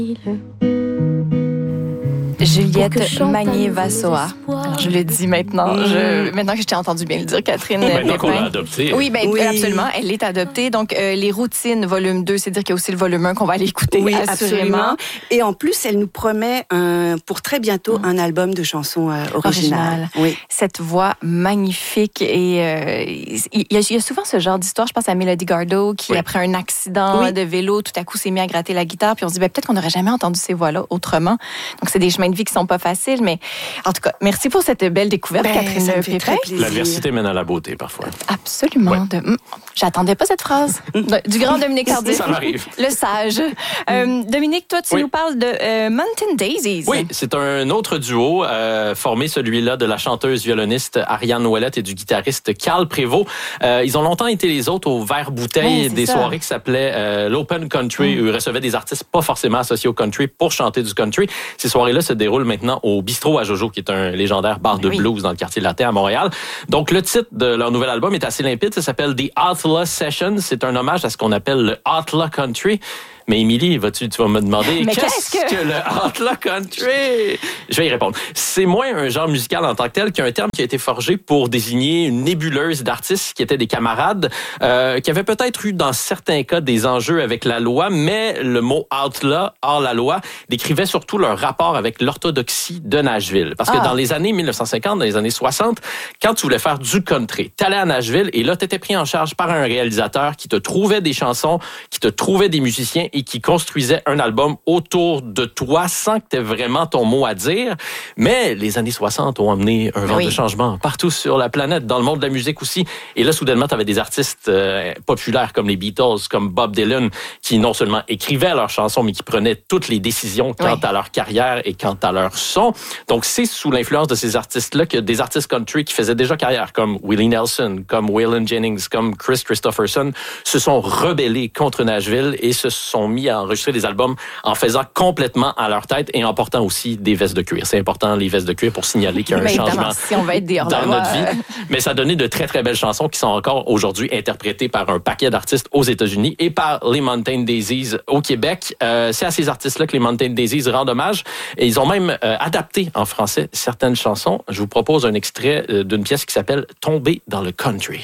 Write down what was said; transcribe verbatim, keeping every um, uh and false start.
Juliette Magnier-Vassoa. Alors, je le dis maintenant. Mmh. Je, maintenant que je t'ai entendu bien le dire, Catherine Maintenant Pépin. qu'on l'a adoptée. Oui, ben, oui, absolument. Elle est adoptée. Donc, euh, les routines, volume deux, c'est-à-dire qu'il y a aussi le volume un qu'on va aller écouter. Oui, assurément. absolument. Et en plus, elle nous promet un, pour très bientôt mmh. un album de chansons euh, originales. Original. Oui. Cette voix magnifique. Et euh, il, y a, il y a souvent ce genre d'histoire. Je pense à Mélodie Gardot qui, oui. après un accident oui. de vélo, tout à coup s'est mis à gratter la guitare. Puis on se dit, ben, peut-être qu'on n'aurait jamais entendu ces voix-là autrement. Donc, c'est des chemins de vie qui sont pas faciles. Mais en tout cas, merci pour cette belle découverte, ben, Catherine Pépin. L'adversité mène à la beauté, parfois. Absolument. Ouais. De... J'attendais pas cette phrase. Du grand Dominique Tardif. Ça m'arrive. Le sage. Euh, Dominique, toi, tu oui. nous parles de euh, Mountain Daisies. Oui, c'est un autre duo euh, formé, celui-là, de la chanteuse violoniste Ariane Ouellette et du guitariste Carl Prévost. Euh, ils ont longtemps été les autres au verre-bouteille, ouais, des ça. soirées qui s'appelaient euh, l'Open Country, mm. où ils recevaient des artistes pas forcément associés au country pour chanter du country. Ces soirées-là se déroulent maintenant au Bistrot à Jojo, qui est un légendaire bar de oui. blues dans le quartier latin à Montréal. Donc, le titre de leur nouvel album est assez limpide. Ça s'appelle The Outlaw Sessions. C'est un hommage à ce qu'on appelle le Outlaw Country. Mais Émilie, vas-tu, tu vas me demander Mais qu'est-ce, qu'est-ce que... que le Outlaw Country? Je vais y répondre. C'est moins un genre musical en tant que tel qu'un terme qui a été forgé pour désigner une nébuleuse d'artistes qui étaient des camarades, euh, qui avaient peut-être eu dans certains cas des enjeux avec la loi, mais le mot outlaw, hors la loi, décrivait surtout leur rapport avec l'orthodoxie de Nashville. Parce que ah. dans les années dix-neuf cent cinquante, dans les années soixante, quand tu voulais faire du country, t'allais à Nashville et là, t'étais pris en charge par un réalisateur qui te trouvait des chansons, qui te trouvait des musiciens et qui construisait un album autour de toi sans que tu aies vraiment ton mot à dire. Mais les années soixante ont amené un vent oui. de changement partout sur la planète, dans le monde de la musique aussi. Et là, soudainement, tu avais des artistes euh, populaires comme les Beatles, comme Bob Dylan, qui non seulement écrivaient leurs chansons, mais qui prenaient toutes les décisions quant oui. à leur carrière et quant à leur son. Donc, c'est sous l'influence de ces artistes-là que des artistes country qui faisaient déjà carrière, comme Willie Nelson, comme Waylon Jennings, comme Chris Christopherson, se sont rebellés contre Nashville et se sont mis à enregistrer des albums en faisant complètement à leur tête et en portant aussi des vestes de cuir. C'est important, les vestes de cuir, pour signaler qu'il y a un mais changement si on va être des dans notre vie. Mais ça a donné de très, très belles chansons qui sont encore aujourd'hui interprétées par un paquet d'artistes aux États-Unis et par les Mountain Daisies au Québec. Euh, c'est à ces artistes-là que les Mountain Daisies rendent hommage. Et ils ont même euh, adapté en français certaines chansons. Je vous propose un extrait euh, d'une pièce qui s'appelle « Tomber dans le country ».